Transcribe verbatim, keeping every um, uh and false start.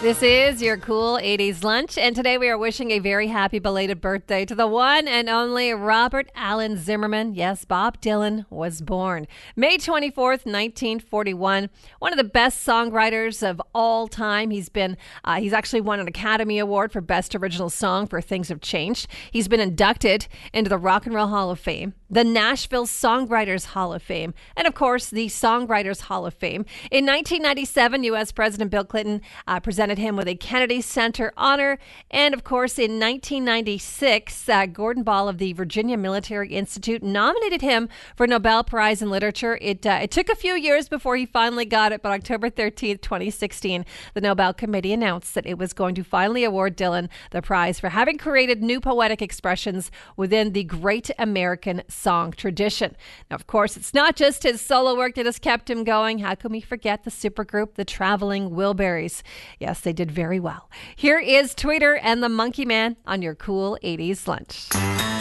This is your Cool eighties Lunch, and today we are wishing a very happy belated birthday to the one and only Robert Allen Zimmerman. Yes, Bob Dylan was born May twenty-fourth, nineteen forty-one. One of the best songwriters of all time. He's been, uh, he's actually won an Academy Award for Best Original Song for Things Have Changed. He's been inducted into the Rock and Roll Hall of Fame, the Nashville Songwriters Hall of Fame, and of course, the Songwriters Hall of Fame. In nineteen ninety-seven, U S President Bill Clinton uh, presented him with a Kennedy Center honor. And of course, in nineteen ninety-six, uh, Gordon Ball of the Virginia Military Institute nominated him for Nobel Prize in Literature. It, uh, it took a few years before he finally got it, but October thirteenth, twenty sixteen, the Nobel Committee announced that it was going to finally award Dylan the prize for having created new poetic expressions within the great American song tradition. Now, of course, it's not just his solo work that has kept him going. How can we forget the supergroup, the Traveling Wilburys? Yes, they did very well. Here is Tweeter and the Monkey Man on your Cool eighties Lunch.